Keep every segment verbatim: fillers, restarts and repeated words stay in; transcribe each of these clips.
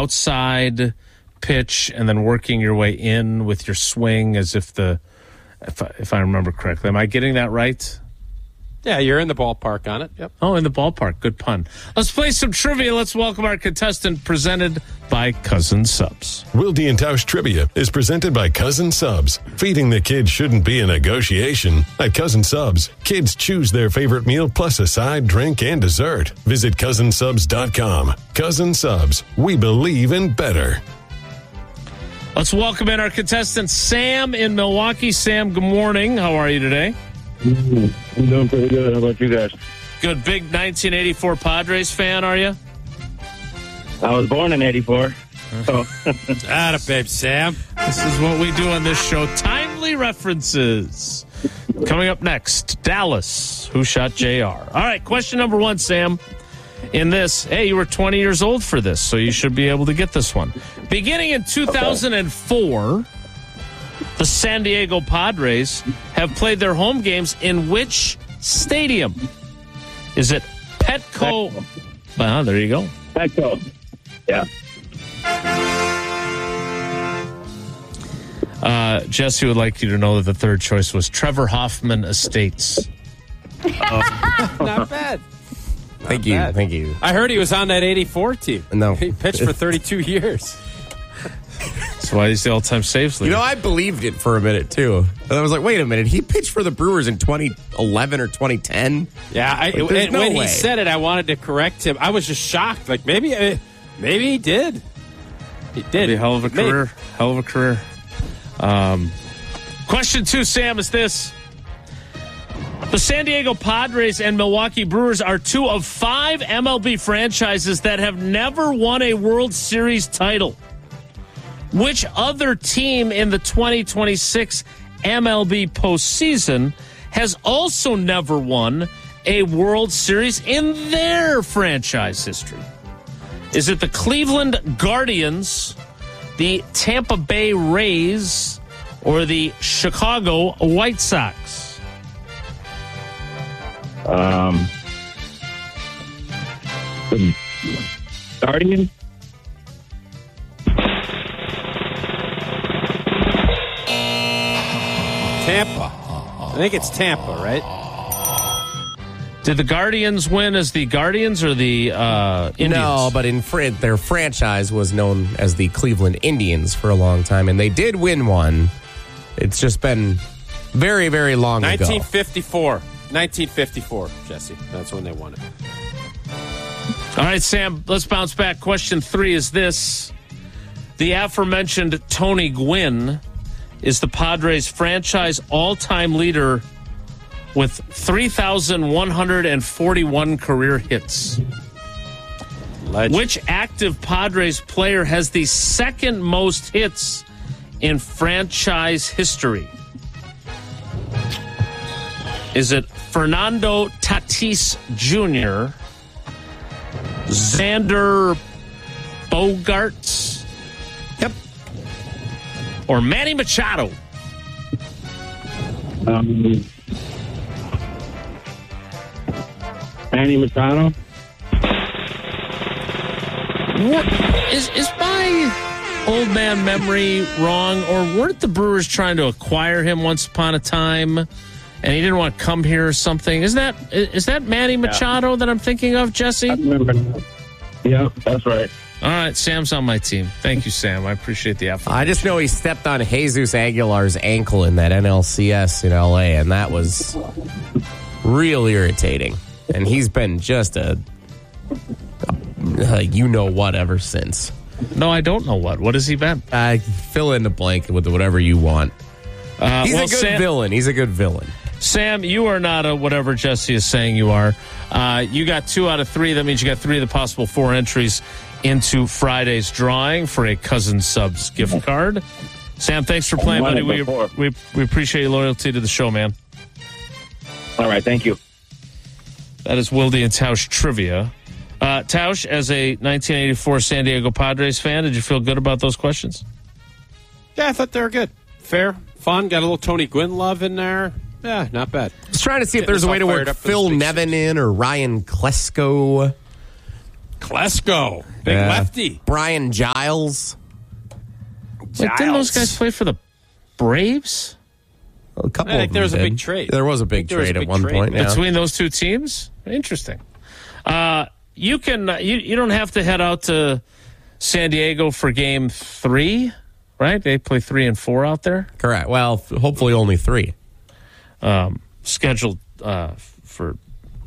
outside pitch and then working your way in with your swing as if the, if I, if I remember correctly. Am I getting that right? Yeah, you're in the ballpark on it. Yep. Oh, in the ballpark. Good pun. Let's play some trivia. Let's welcome our contestant, presented by Cousin Subs. Wilde and Tausch Trivia is presented by Cousin Subs. Feeding the kids shouldn't be a negotiation. At Cousin Subs, kids choose their favorite meal plus a side, drink, and dessert. Visit cousin subs dot com. Cousin Subs, we believe in better. Let's welcome in our contestant, Sam in Milwaukee. Sam, good morning. How are you today? Mm-hmm. I'm doing pretty good. How about you guys? Good. Big nineteen eighty-four Padres fan, are you? I was born in eighty-four. So. Atta babe, Sam. This is what we do on this show. Timely references. Coming up next, Dallas. Who shot J R? All right, question number one, Sam. In this, hey, you were twenty years old for this, so you should be able to get this one. Beginning in two thousand four, the San Diego Padres have played their home games in which stadium? Is it Petco? Petco. Ah, there you go. Petco. Yeah. Uh, Jesse would like you to know that the third choice was Trevor Hoffman Estates. Uh, not bad. Not thank you. bad. Thank you. I heard he was on that eighty-four team. No. He pitched for thirty-two years. That's why he's the all-time saves leader. You know, I believed it for a minute, too. And I was like, wait a minute. He pitched for the Brewers in twenty eleven or twenty ten? Yeah, I, like, and no when way. he said it, I wanted to correct him. I was just shocked. Like, maybe uh, maybe he did. He did. A hell of a Maybe. career. Hell of a career. Um, question two, Sam, is this. The San Diego Padres and Milwaukee Brewers are two of five M L B franchises that have never won a World Series title. Which other team in the twenty twenty-six M L B postseason has also never won a World Series in their franchise history? Is it the Cleveland Guardians, the Tampa Bay Rays, or the Chicago White Sox? Um, the Guardians? Tampa. I think it's Tampa, right? Did the Guardians win as the Guardians or the uh, Indians? No, but in fr- their franchise was known as the Cleveland Indians for a long time, and they did win one. It's just been very, very long nineteen ago. fifty-four. nineteen fifty-four, Jesse. That's when they won it. All right, Sam, let's bounce back. Question three is this. The aforementioned Tony Gwynn is the Padres' franchise all-time leader with three thousand one hundred forty-one career hits. Legend. Which active Padres player has the second most hits in franchise history? Is it Fernando Tatis Junior, Xander Bogaerts, Yep. or Manny Machado? Um, Manny Machado? What, is, is my old man memory wrong, or weren't the Brewers trying to acquire him once upon a time, and he didn't want to come here or something? Is that is that Manny Machado yeah. that I'm thinking of, Jesse? I remember. Yeah, that's right. All right, Sam's on my team. Thank you, Sam. I appreciate the effort. I just know he stepped on Jesus Aguilar's ankle in that N L C S in L A, and that was real irritating. And he's been just a, a you-know-what ever since. No, I don't know what. What has he been? Uh, fill in the blank with whatever you want. Uh, He's well, a good Sam, villain. He's a good villain. Sam, you are not a whatever Jesse is saying you are. Uh, you got two out of three. That means you got three of the possible four entries into Friday's drawing for a Cousin Subs gift card. Sam, thanks for playing, buddy. We, we we appreciate your loyalty to the show, man. All right, thank you. That is Wilde and Tausch trivia. Uh, Tausch, as a nineteen eighty-four San Diego Padres fan, did you feel good about those questions? Yeah, I thought they were good. Fair, fun, got a little Tony Gwynn love in there. Yeah, not bad. I was trying to see if Getting there's a us way to all work fired up for Phil the big Nevin series. in or Ryan Klesko. Klesko, big Yeah. lefty. Brian Giles. Wait, didn't those guys play for the Braves? A couple I think of there them was a did. big trade. There was a I big think there was a trade at big one trade point. Yeah. Between those two teams? Interesting. Uh, you can you, you don't have to head out to San Diego for game three, right? They play three and four out there. Correct. Well, f- hopefully only three. Um, scheduled uh, for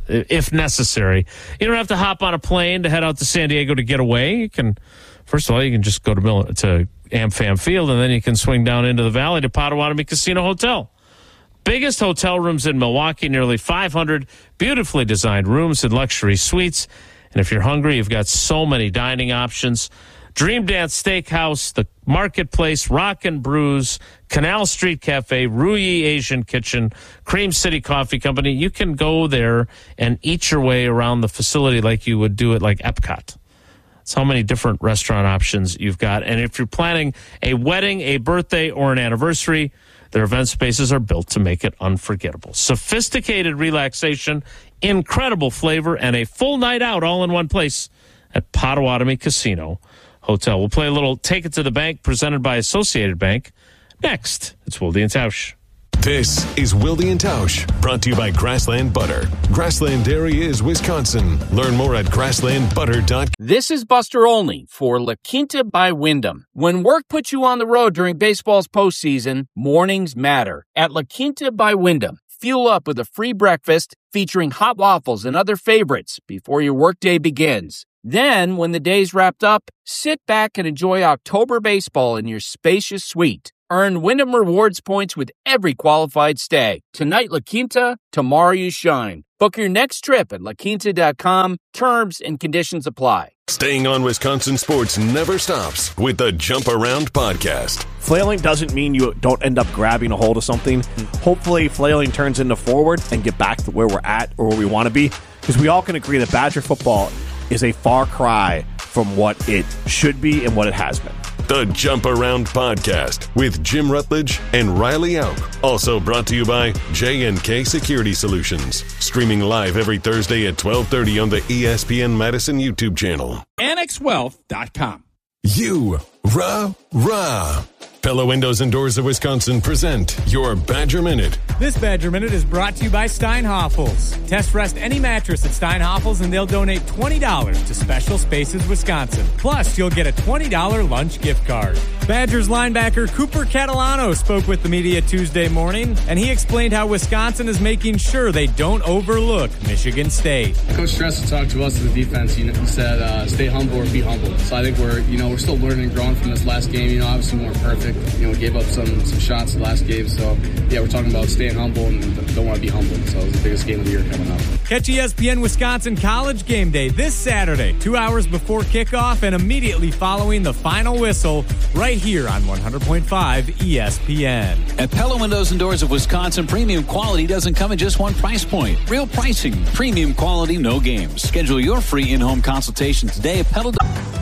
if necessary. You don't have to hop on a plane to head out to San Diego to get away. You can, first of all, you can just go to Mil- to AmFam Field, and then you can swing down into the valley to Potawatomi Casino Hotel. Biggest hotel rooms in Milwaukee, nearly five hundred beautifully designed rooms and luxury suites. And if you're hungry, you've got so many dining options. Dream Dance Steakhouse, the Marketplace, Rock and Brews, Canal Street Cafe, Ruyi Asian Kitchen, Cream City Coffee Company. You can go there and eat your way around the facility like you would do it like Epcot. That's how many different restaurant options you've got. And if you're planning a wedding, a birthday, or an anniversary, their event spaces are built to make it unforgettable. Sophisticated relaxation, incredible flavor, and a full night out all in one place at Potawatomi Casino Hotel. We'll play a little Take It to the Bank presented by Associated Bank. Next, it's Wilde and Tausch. This is Wilde and Tausch, brought to you by Grassland Butter. Grassland Dairy is Wisconsin. Learn more at grassland butter dot com. This is Buster Olney for La Quinta by Wyndham. When work puts you on the road during baseball's postseason, mornings matter. At La Quinta by Wyndham, fuel up with a free breakfast featuring hot waffles and other favorites before your workday begins. Then, when the day's wrapped up, sit back and enjoy October baseball in your spacious suite. Earn Wyndham Rewards points with every qualified stay. Tonight, La Quinta, tomorrow you shine. Book your next trip at la quinta dot com. Terms and conditions apply. Staying on Wisconsin sports never stops with the Jump Around podcast. Flailing doesn't mean you don't end up grabbing a hold of something. Hopefully, flailing turns into forward and get back to where we're at or where we want to be. Because we all can agree that Badger football is a far cry from what it should be and what it has been. The Jump Around Podcast with Jim Rutledge and Riley Auk. Also brought to you by J and K Security Solutions. Streaming live every Thursday at twelve thirty on the E S P N Madison YouTube channel. annex wealth dot com. You, rah, rah. Pella Windows and Doors of Wisconsin present your Badger Minute. This Badger Minute is brought to you by Steinhoffels. Test rest any mattress at Steinhoffels and they'll donate twenty dollars to Special Spaces Wisconsin. Plus, you'll get a twenty dollars lunch gift card. Badgers linebacker Cooper Catalano spoke with the media Tuesday morning, and he explained how Wisconsin is making sure they don't overlook Michigan State. Coach Stress talked to us as a defense. You know, he said, uh, "Stay humble or be humble." So I think we're, you know, we're still learning and growing from this last game. You know, obviously we weren't perfect. You know, we gave up some some shots the last game. So yeah, we're talking about staying humble and don't want to be humble. So it's the biggest game of the year coming up. Catch E S P N Wisconsin College Game Day this Saturday, two hours before kickoff and immediately following the final whistle, right here on one hundred point five E S P N. At Pella Windows and Doors of Wisconsin, premium quality doesn't come at just one price point. Real pricing, premium quality, no games. Schedule your free in-home consultation today at Pella.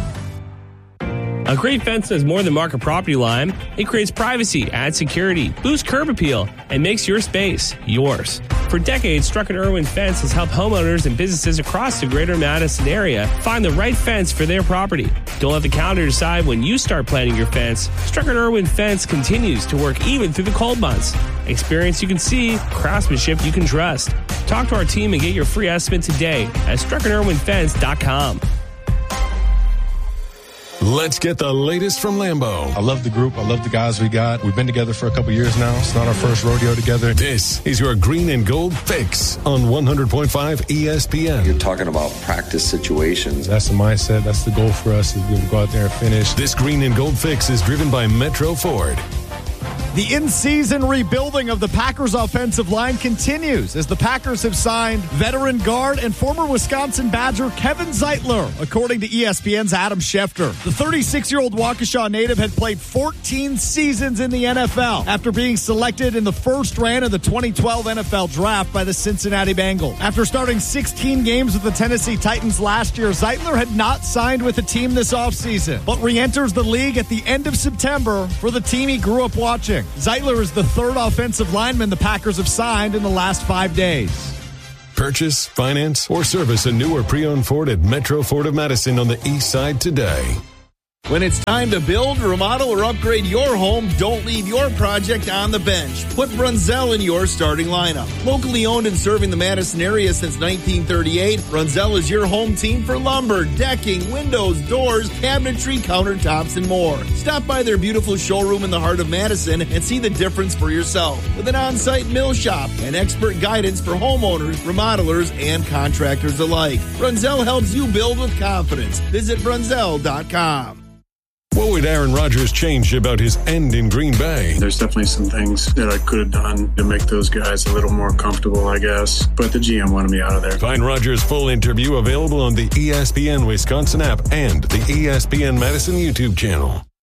A great fence is more than mark a property line. It creates privacy, adds security, boosts curb appeal, and makes your space yours. For decades, Struck and Irwin Fence has helped homeowners and businesses across the greater Madison area find the right fence for their property. Don't let the calendar decide when you start planning your fence. Struck and Irwin Fence continues to work even through the cold months. Experience you can see, craftsmanship you can trust. Talk to our team and get your free estimate today at struck and irwin fence dot com. Let's get the latest from Lambeau. I love the group. I love the guys we got. We've been together for a couple years now. It's not our first rodeo together. This is your green and gold fix on one hundred point five E S P N. You're talking about practice situations. That's the mindset. That's the goal for us, is to be able to go out there and finish. This green and gold fix is driven by Metro Ford. The in-season rebuilding of the Packers offensive line continues as the Packers have signed veteran guard and former Wisconsin Badger Kevin Zeitler, according to E S P N's Adam Schefter. The thirty-six-year-old Waukesha native had played fourteen seasons in the N F L after being selected in the first round of the twenty twelve N F L Draft by the Cincinnati Bengals. After starting sixteen games with the Tennessee Titans last year, Zeitler had not signed with the team this offseason, but re-enters the league at the end of September for the team he grew up watching. Zeitler is the third offensive lineman the Packers have signed in the last five days. Purchase, finance, or service a new or pre-owned Ford at Metro Ford of Madison on the east side today. When it's time to build, remodel, or upgrade your home, don't leave your project on the bench. Put Brunzell in your starting lineup. Locally owned and serving the Madison area since nineteen thirty-eight, Brunzell is your home team for lumber, decking, windows, doors, cabinetry, countertops, and more. Stop by their beautiful showroom in the heart of Madison and see the difference for yourself. With an on-site mill shop and expert guidance for homeowners, remodelers, and contractors alike. Brunzell helps you build with confidence. Visit Brunzell dot com. What would Aaron Rodgers change about his end in Green Bay? There's definitely some things that I could have done to make those guys a little more comfortable, I guess. But the G M wanted me out of there. Find Rodgers' full interview available on the E S P N Wisconsin app and the E S P N Madison YouTube channel.